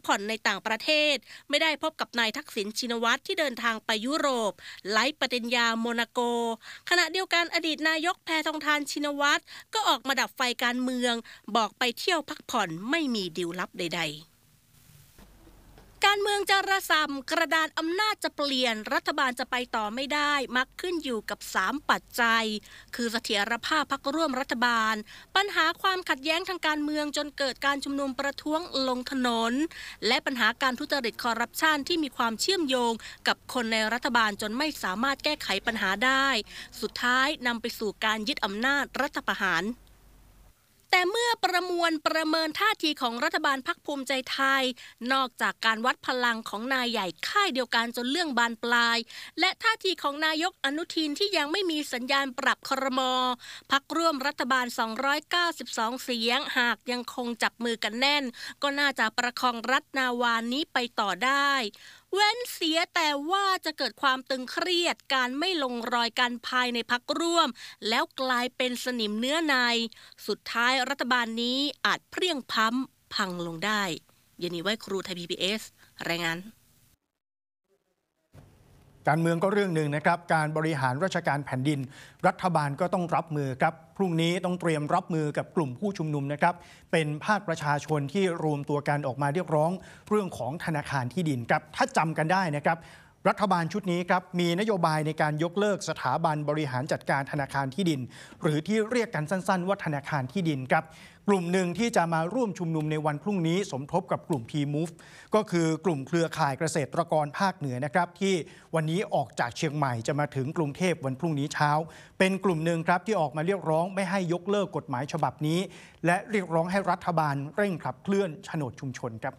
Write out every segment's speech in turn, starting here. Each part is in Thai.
ผ่อนในต่างประเทศไม่ได้พบกับนายทักษิณชินวัตรที่เดินทางไปยุโรปไร้ปริญญาโมนาโกขณะเดียวกันอดีตนายกแพทองธารชินวัตรก็ออกมาดับไฟการเมืองบอกไปเที่ยวพักผ่อนไม่มีดีลลับใดๆการเมืองจะระส่ำกระดานอำนาจจะเปลี่ยนรัฐบาลจะไปต่อไม่ได้มักขึ้นอยู่กับ3ปัจจัยคือเสถียรภาพพรรคร่วมรัฐบาลปัญหาความขัดแย้งทางการเมืองจนเกิดการชุมนุมประท้วงลงถนนและปัญหาการทุจริตคอร์รัปชันที่มีความเชื่อมโยงกับคนในรัฐบาลจนไม่สามารถแก้ไขปัญหาได้สุดท้ายนำไปสู่การยึดอำนาจรัฐประหารแต่เมื่อประเมินท่าทีของรัฐบาลพรรคภูมิใจไทยนอกจากการวัดพลังของนายใหญ่ค่ายเดียวกันจนเรื่องบานปลายและท่าทีของนายกอนุทินที่ยังไม่มีสัญญาณปรับครม.พรรคร่วมรัฐบาล292เสียงหากยังคงจับมือกันแน่นก็น่าจะประคองรัฐนาวานี้ไปต่อได้เว้นเสียแต่ว่าจะเกิดความตึงเครียดการไม่ลงรอยกันภายในพรรคร่วมแล้วกลายเป็นสนิมเนื้อในสุดท้ายรัฐบาลนี้อาจเพรี่ยงพล้ำพังลงได้ยานีไว้ครูไทย PBS รายงานการเมืองก็เรื่องหนึ่งนะครับการบริหารราชการแผ่นดินรัฐบาลก็ต้องรับมือครับพรุ่งนี้ต้องเตรียมรับมือกับกลุ่มผู้ชุมนุมนะครับเป็นภาคประชาชนที่รวมตัวกันออกมาเรียกร้องเรื่องของธนาคารที่ดินครับถ้าจำกันได้นะครับรัฐบาลชุดนี้ครับมีนโยบายในการยกเลิกสถาบันบริหารจัดการธนาคารที่ดินหรือที่เรียกกันสั้นๆว่าธนาคารที่ดินครับกลุ่มหนึ่งที่จะมาร่วมชุมนุมในวันพรุ่งนี้สมทบกับกลุ่ม P-Move ก็คือกลุ่มเครือข่ายเกษตรกรภาคเหนือนะครับที่วันนี้ออกจากเชียงใหม่จะมาถึงกรุงเทพวันพรุ่งนี้เช้าเป็นกลุ่มหนึ่งครับที่ออกมาเรียกร้องไม่ให้ยกเลิกกฎหมายฉบับนี้และเรียกร้องให้รัฐบาลเร่งขับเคลื่อนโฉนดชุมชนครับ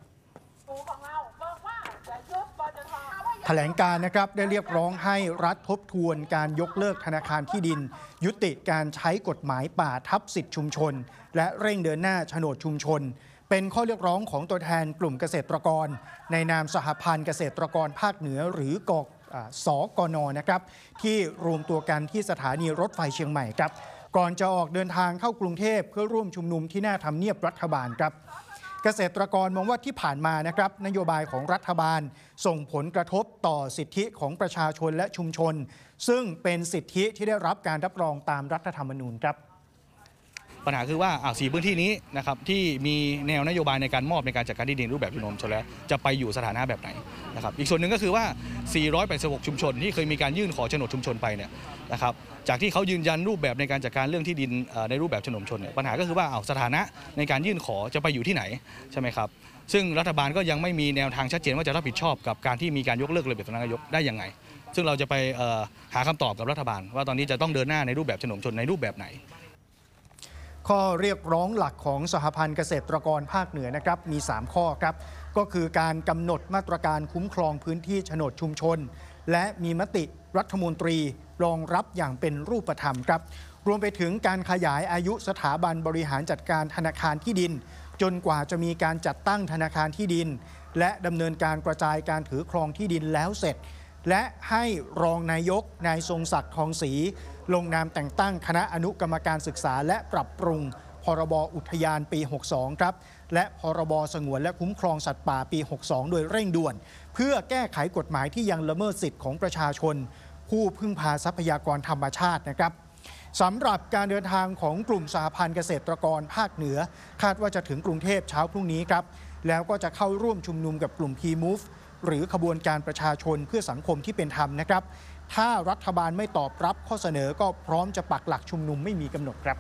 แถลงการนะครับได้เรียกร้องให้รัฐทบทวนการยกเลิกธนาคารที่ดินยุติการใช้กฎหมายป่าทับสิทธิชุมชนและเร่งเดินหน้าโฉนดชุมชนเป็นข้อเรียกร้องของตัวแทนกลุ่มเกษตรกรในนามสหพันธ์เกษตรกรภาคเหนือหรือกสกน.นะครับที่รวมตัวกันที่สถานีรถไฟเชียงใหม่ครับก่อนจะออกเดินทางเข้ากรุงเทพเพื่อร่วมชุมนุมที่หน้าทำเนียบรัฐบาลครับเกษตรกรมองว่าที่ผ่านมานะครับนโยบายของรัฐบาลส่งผลกระทบต่อสิทธิของประชาชนและชุมชนซึ่งเป็นสิทธิที่ได้รับการรับรองตามรัฐธรรมนูญครับปัญหาคือว่า4พื้นที่นี้นะครับที่มีแนวนโยบายในการมอบในการจัดการที่ดินรูปแบบชุมชนแล้วจะไปอยู่สถานะแบบไหนนะครับอีกส่วนหนึ่งก็คือว่า486ชุมชนที่เคยมีการยื่นขอโฉนดชุมชนไปเนี่ยนะครับจากที่เขายืนยันรูปแบบในการจัดการเรื่องที่ดินในรูปแบบโฉนดชุมชนเนี่ยปัญหาก็คือว่าสถานะในการยื่นขอจะไปอยู่ที่ไหนใช่ไหมครับซึ่งรัฐบาลก็ยังไม่มีแนวทางชัดเจนว่าจะรับผิดชอบกับการที่มีการยกเลิกระเบียบสำนักนายกได้ยังไงซึ่งเราจะไปหาคำตอบกับรัฐบาลว่าตอนนี้จะต้องเดินหน้าในรูปแบบโฉนดชุมชนในรูปแบบไหนข้อเรียกร้องหลักของสหพันธ์เกษตรกรภาคเหนือนะครับมี3ข้อครับก็คือการกำหนดมาตรการคุ้มครองพื้นที่โฉนดชุมชนและมีมติรัฐมนตรีรองรับอย่างเป็นรูปธรรมครับรวมไปถึงการขยายอายุสถาบันบริหารจัดการธนาคารที่ดินจนกว่าจะมีการจัดตั้งธนาคารที่ดินและดำเนินการกระจายการถือครองที่ดินแล้วเสร็จและให้รองนายกนายทรงศักดิ์ทองศรีลงนามแต่งตั้งคณะอนุกรรมการศึกษาและปรับปรุงพรบอุทยานปี 62 ครับและพรบสงวนและคุ้มครองสัตว์ป่าปี 62 โดยเร่งด่วนเพื่อแก้ไขกฎหมายที่ยังละเมิดสิทธิของประชาชนผู้พึ่งพาทรัพยากรธรรมชาตินะครับสำหรับการเดินทางของกลุ่มสหพันธ์เกษตรกรภาคเหนือคาดว่าจะถึงกรุงเทพเช้าพรุ่งนี้ครับแล้วก็จะเข้าร่วมชุมนุมกับกลุ่ม P-Move หรือขบวนการประชาชนเพื่อสังคมที่เป็นธรรมนะครับถ้ารัฐบาลไม่ตอบรับข้อเสนอก็พร้อมจะปักหลักชุมนุมไม่มีกำหนดครับ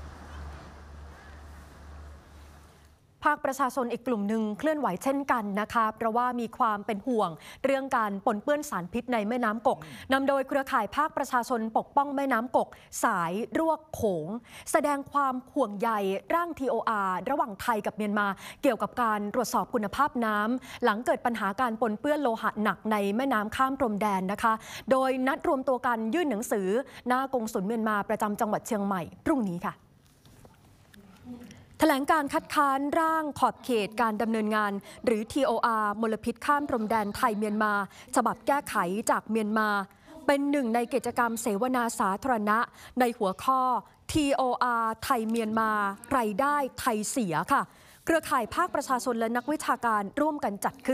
ภาคประชาชนอีกกลุ่มหนึ่งเคลื่อนไหวเช่นกันนะคะเพราะว่ามีความเป็นห่วงเรื่องการปนเปื้อนสารพิษในแม่น้ำกกนำโดยเครือข่ายภาคประชาชนปกป้องแม่น้ำกกสายรวกโขงแสดงความห่วงใยร่าง TOR ระหว่างไทยกับเมียนมาเกี่ยวกับการตรวจสอบคุณภาพน้ำหลังเกิดปัญหาการปนเปื้อนโลหะหนักในแม่น้ำข้ามพรมแดนนะคะโดยนัดรวมตัวกันยื่นหนังสือหน้ากงสุลเมียนมาประจำจังหวัดเชียงใหม่พรุ่งนี้ค่ะแถลงการคัดค้านร่างขอบเขตการดำเนินงานหรือ TOR มลพิษข้ามพรมแดนไทยเมียนมาฉบับแก้ไขจากเมียนมาเป็นหนึ่งในกิจกรรมเสวนาสาธารณะในหัวข้อ TOR ไทยเมียนมาใครได้ไทยเสียค่ะเครือข่ายภาคประชาชนและนักวิชาการร่วมกันจัดขึ้น